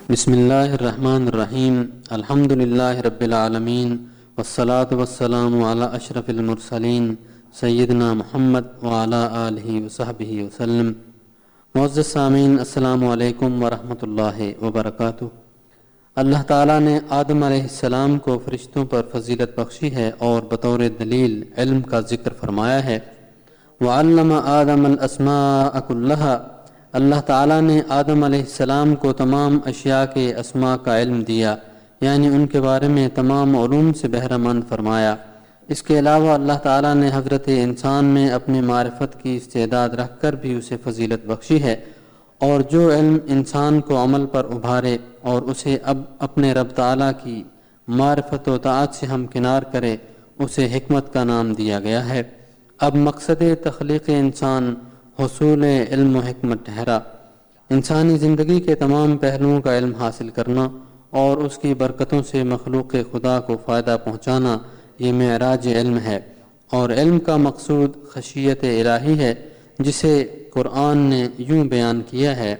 بسم اللہ الرحمن الرحیم الحمد للہ رب العالمین والصلاة والسلام علی اشرف المرسلین سیدنا محمد وعلی آلہ وصحبہ وسلم۔ معزز سامعین، السلام علیکم ورحمۃ اللہ وبرکاتہ۔ اللہ تعالیٰ نے آدم علیہ السلام کو فرشتوں پر فضیلت بخشی ہے اور بطور دلیل علم کا ذکر فرمایا ہے۔ وعلم آدم الاسماء کلہا، اللہ تعالیٰ نے آدم علیہ السلام کو تمام اشیاء کے اسماء کا علم دیا، یعنی ان کے بارے میں تمام علوم سے بہرہ مند فرمایا۔ اس کے علاوہ اللہ تعالیٰ نے حضرت انسان میں اپنی معرفت کی استعداد رکھ کر بھی اسے فضیلت بخشی ہے، اور جو علم انسان کو عمل پر ابھارے اور اسے اب اپنے رب تعالیٰ کی معرفت و طاعت سے ہمکنار کرے، اسے حکمت کا نام دیا گیا ہے۔ اب مقصد تخلیق انسان حصول علم و حکمت ٹھہرا۔ انسانی زندگی کے تمام پہلوؤں کا علم حاصل کرنا اور اس کی برکتوں سے مخلوق خدا کو فائدہ پہنچانا، یہ معراج علم ہے، اور علم کا مقصود خشیت الہی ہے، جسے قرآن نے یوں بیان کیا ہے: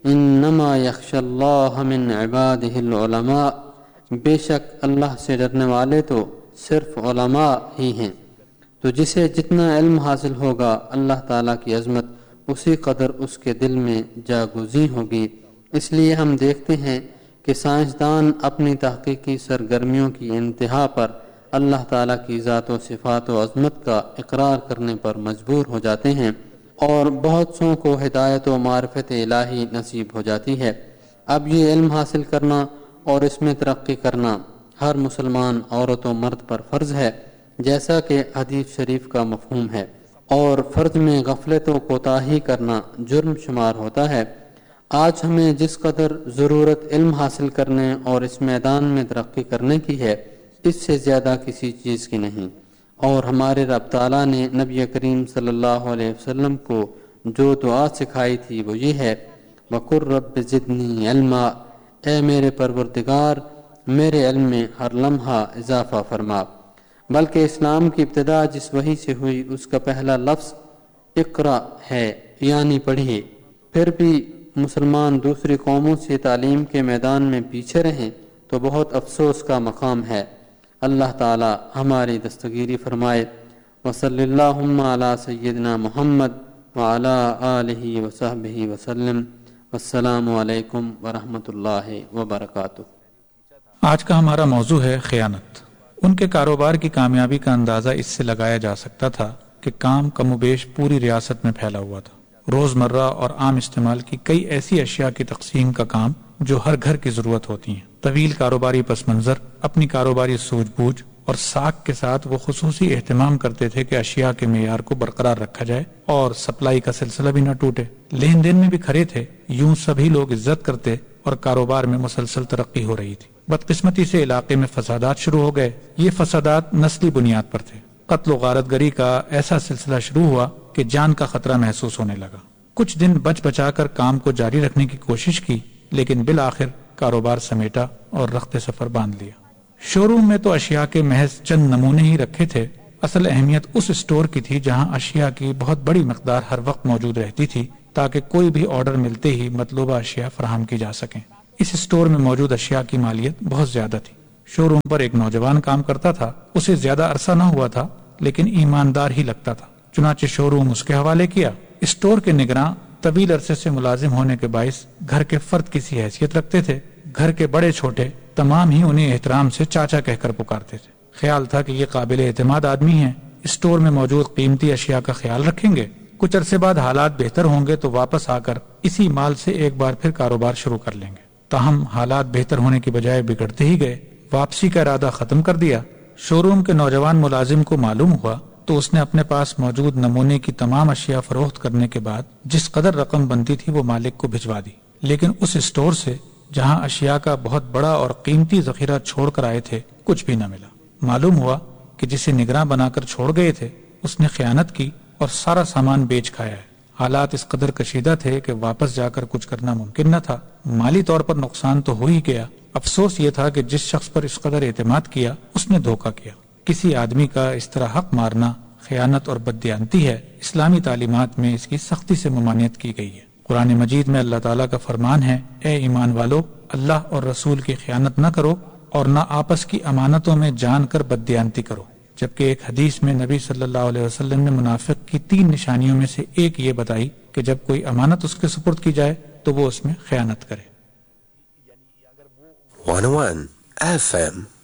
انما یخشی اللہ من عبادہ العلماء، بے شک اللہ سے ڈرنے والے تو صرف علماء ہی ہیں۔ تو جسے جتنا علم حاصل ہوگا اللہ تعالیٰ کی عظمت اسی قدر اس کے دل میں جاگزی ہوگی۔ اس لیے ہم دیکھتے ہیں کہ سائنسدان اپنی تحقیقی سرگرمیوں کی انتہا پر اللہ تعالیٰ کی ذات و صفات و عظمت کا اقرار کرنے پر مجبور ہو جاتے ہیں، اور بہت سوں کو ہدایت و معرفت الہی نصیب ہو جاتی ہے۔ اب یہ علم حاصل کرنا اور اس میں ترقی کرنا ہر مسلمان عورت و مرد پر فرض ہے، جیسا کہ حدیث شریف کا مفہوم ہے، اور فرض میں غفلت و کوتاہی کرنا جرم شمار ہوتا ہے۔ آج ہمیں جس قدر ضرورت علم حاصل کرنے اور اس میدان میں ترقی کرنے کی ہے، اس سے زیادہ کسی چیز کی نہیں، اور ہمارے رب تعالیٰ نے نبی کریم صلی اللہ علیہ وسلم کو جو دعا سکھائی تھی وہ یہ ہے: وَقُلْ رَبِّ زِدْنِی عِلْمًا، اے میرے پروردگار میرے علم میں ہر لمحہ اضافہ فرما۔ بلکہ اسلام کی ابتدا جس وحی سے ہوئی اس کا پہلا لفظ اقرا ہے، یعنی پڑھیے۔ پھر بھی مسلمان دوسری قوموں سے تعلیم کے میدان میں پیچھے رہیں تو بہت افسوس کا مقام ہے۔ اللہ تعالی ہماری دستگیری فرمائے۔ وصلی اللہم علی سیدنا محمد وعلی آلہ وصحبہ وسلم۔ والسلام علیکم ورحمۃ اللہ وبرکاتہ۔ آج کا ہمارا موضوع ہے خیانت۔ ان کے کاروبار کی کامیابی کا اندازہ اس سے لگایا جا سکتا تھا کہ کام کم و بیش پوری ریاست میں پھیلا ہوا تھا۔ روزمرہ اور عام استعمال کی کئی ایسی اشیاء کی تقسیم کا کام جو ہر گھر کی ضرورت ہوتی ہیں۔ طویل کاروباری پس منظر، اپنی کاروباری سوجھ بوجھ اور ساکھ کے ساتھ وہ خصوصی اہتمام کرتے تھے کہ اشیاء کے معیار کو برقرار رکھا جائے اور سپلائی کا سلسلہ بھی نہ ٹوٹے۔ لین دین میں بھی کھڑے تھے، یوں سبھی لوگ عزت کرتے اور کاروبار میں مسلسل ترقی ہو رہی تھی۔ بدقسمتی سے علاقے میں فسادات شروع ہو گئے۔ یہ فسادات نسلی بنیاد پر تھے۔ قتل و غارت گری کا ایسا سلسلہ شروع ہوا کہ جان کا خطرہ محسوس ہونے لگا۔ کچھ دن بچ بچا کر کام کو جاری رکھنے کی کوشش کی، لیکن بالآخر کاروبار سمیٹا اور رخت سفر باندھ لیا۔ شو روم میں تو اشیاء کے محض چند نمونے ہی رکھے تھے۔ اصل اہمیت اس اسٹور کی تھی جہاں اشیاء کی بہت بڑی مقدار ہر وقت موجود رہتی تھی، تاکہ کوئی بھی آرڈر ملتے ہی مطلوبہ اشیاء فراہم کی جا سکیں۔ اس اسٹور میں موجود اشیاء کی مالیت بہت زیادہ تھی۔ شو روم پر ایک نوجوان کام کرتا تھا۔ اسے زیادہ عرصہ نہ ہوا تھا، لیکن ایماندار ہی لگتا تھا۔ چنانچہ شو روم اس کے حوالے کیا۔ اسٹور کے نگراں طویل عرصے سے ملازم ہونے کے باعث گھر کے فرد کی سی حیثیت رکھتے تھے۔ گھر کے بڑے چھوٹے تمام ہی انہیں احترام سے چاچا کہہ کر پکارتے تھے۔ خیال تھا کہ یہ قابل اعتماد آدمی ہیں، اسٹور میں موجود قیمتی اشیاء کا خیال رکھیں گے۔ کچھ عرصے بعد حالات بہتر ہوں گے تو واپس آ کر اسی مال سے ایک بار پھر کاروبار شروع کر لیں گے۔ تاہم حالات بہتر ہونے کی بجائے بگڑتے ہی گئے۔ واپسی کا ارادہ ختم کر دیا۔ شو روم کے نوجوان ملازم کو معلوم ہوا تو اس نے اپنے پاس موجود نمونے کی تمام اشیاء فروخت کرنے کے بعد جس قدر رقم بنتی تھی وہ مالک کو بھجوا دی، لیکن اس اسٹور سے جہاں اشیاء کا بہت بڑا اور قیمتی ذخیرہ چھوڑ کر آئے تھے کچھ بھی نہ ملا۔ معلوم ہوا کہ جسے نگراں بنا کر چھوڑ گئے تھے اس نے خیانت کی اور سارا سامان بیچ کھایا ہے۔ حالات اس قدر کشیدہ تھے کہ واپس جا کر کچھ کرنا ممکن نہ تھا۔ مالی طور پر نقصان تو ہو ہی گیا، افسوس یہ تھا کہ جس شخص پر اس قدر اعتماد کیا اس نے دھوکہ کیا۔ کسی آدمی کا اس طرح حق مارنا خیانت اور بددیانتی ہے۔ اسلامی تعلیمات میں اس کی سختی سے ممانعت کی گئی ہے۔ قرآن مجید میں اللہ تعالیٰ کا فرمان ہے: اے ایمان والو، اللہ اور رسول کی خیانت نہ کرو اور نہ آپس کی امانتوں میں جان کر بددیانتی کرو. جبکہ ایک حدیث میں نبی صلی اللہ علیہ وسلم نے منافق کی 3 نشانیوں میں سے ایک یہ بتائی کہ جب کوئی امانت اس کے سپرد کی جائے تو وہ اس میں خیانت کرے. 101 FM